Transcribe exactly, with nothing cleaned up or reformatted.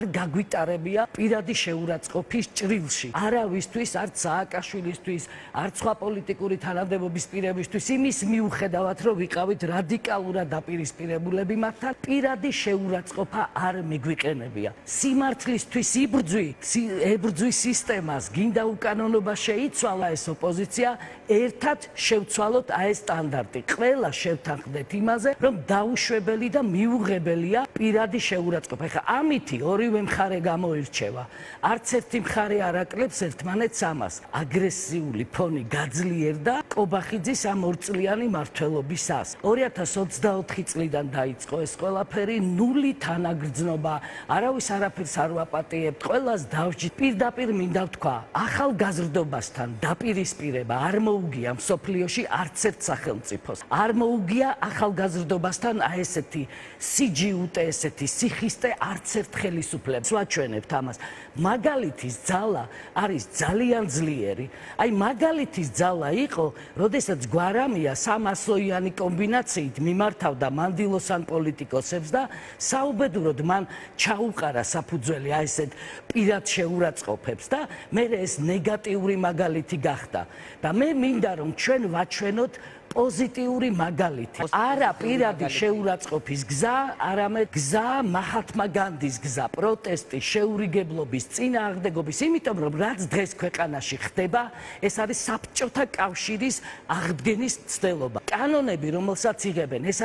გაგვიტარებია პირადი შეურაცხყოფის ჭრილში. არავისთვის, არც სააკაშვილისთვის, არც სხვა პოლიტიკური თანამდებობის პირებისთვის, იმის მიუხედავად, რომ ვიყავით რადიკალურად დაპირისპირებულები მათთან, პირადი შეურაცხყოფა არ მიგვიყენებია. სიმართლისთვის იბრძვი, ებრძვის სისტემას, გინდა უკანონობა შეიცვალა ეს ოპოზიცია, ერთად შევცვალოთ აი ეს სტანდარტი. ყველა შევთანხმდეთ იმაზე, რომ დაუშვებელი და მიუღებელია პირადი შეურაცხყოფა. ეხლა ამითი ორივე მხარე გამოირჩევა. არც ერთი მხარე არ აკლებს ერთმანეთს ამას. აგრესიული ფონი გაძლიერდა კობახიძის ამ ორწლიანი მმართველობის ას. ორი ათას ოცდაოთხი წლიდან დაიწყო ეს ყველაფერი, ნული თანაგრძნობა, არავის არაფერს არ ვაპატიებთ, ყველას დავჯით. პირდაპირ მინდა ვთქვა, ახალგაზრდობასთან დაპირისპირება არ მოუგია მსოფლიოში არც ერთ სახელმწიფოს. არ მოუგია ახალგაზრდობასთან აი ესეთი სიჯიუტე, ესეთი სიხისტე არც ერთ ხელისუფლებას. ვაჩვენებთ ამას. მაგალითის ძალა არის ძალიან ძლიერი. აი მაგალითის ძალა იყო, როდესაც გვარამია სამასოიანი კომბინაციით მიმართავდა მანდილოსან პოლიტიკოსებს და საუბედუროდ მან ჩაუყარა საფუძველი აი ესეთ პირად შეურაცხყოფებს და მე ეს ნეგატიური მაგალითი გახდა. და მე მინდა რომ ჩვენ ვაჩვენოთ პოზიტიური მაგალითი. არა პირადი შეურაცხყოფის გზა, არამედ გზა მაჰათმა განდის გზა, პროტესტის, შეურიგებლობის, წინააღმდეგობის, იმიტომ რომ რაც დღეს ქვეყანაში ხდება, ეს არის საბჭოთა კავშირის აღდგენის ცდელობა. კანონები, რომელსაც იღებენ, ეს